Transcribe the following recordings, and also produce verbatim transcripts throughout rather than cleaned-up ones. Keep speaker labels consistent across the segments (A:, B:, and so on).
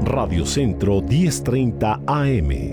A: Radio Centro diez treinta A M.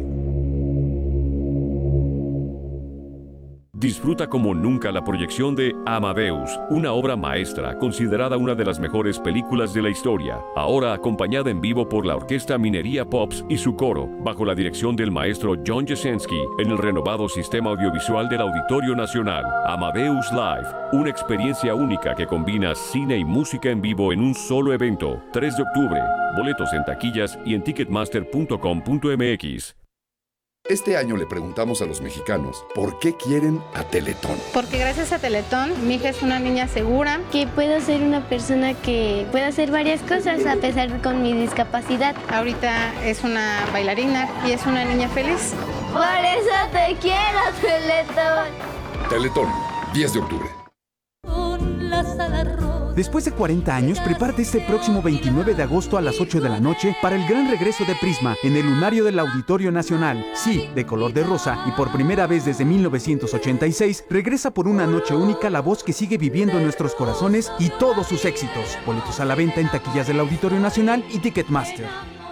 B: Disfruta como nunca la proyección de Amadeus, una obra maestra considerada una de las mejores películas de la historia, ahora acompañada en vivo por la Orquesta Minería Pops y su coro, bajo la dirección del maestro John Jasenski, en el renovado sistema audiovisual del Auditorio Nacional. Amadeus Live, una experiencia única que combina cine y música en vivo en un solo evento. tres de octubre, boletos en taquillas y en ticketmaster punto com punto m x.
C: Este año le preguntamos a los mexicanos por qué quieren a Teletón.
D: Porque gracias a Teletón, mi hija es una niña segura.
E: Que puedo ser una persona que puede hacer varias cosas a pesar con mi discapacidad.
D: Ahorita es una bailarina y es una niña feliz.
E: Por eso te quiero, Teletón.
C: Teletón, diez de octubre.
F: Después de cuarenta años, prepárate este próximo veintinueve de agosto a las ocho de la noche para el gran regreso de Prisma en el lunario del Auditorio Nacional. Sí, de color de rosa, y por primera vez desde mil novecientos ochenta y seis, regresa por una noche única la voz que sigue viviendo en nuestros corazones y todos sus éxitos. Boletos a la venta en taquillas del Auditorio Nacional y Ticketmaster.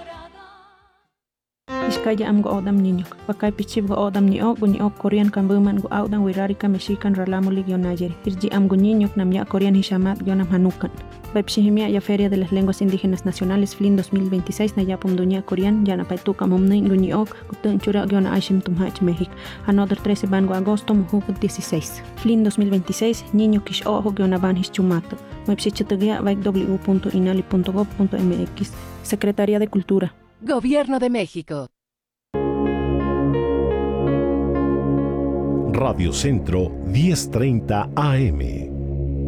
G: Iskaya am go odam niño. Pakai pichib go odam ni ok ni ok Korean kambuman go audan wirarika mexican ralamuli gionayeri. Irji am go niño nam ya Korean hishamat gionam hanukan. Baipshihimia ya Feria de las Lenguas Indígenas Nacionales F L I N dos mil veintiséis na ya pumduña Korean ya na paituka mumni go ni ok gutun chura giona aishim tumhach México. Another trece van go agosto mujuk dieciséis. F L I N dos mil veintiséis niño kish ojo giona van hischumato. Baipshichatugia baik w punto inali punto gob punto m x. Secretaría de Cultura.
H: Gobierno de México.
A: Radio Centro diez treinta A M.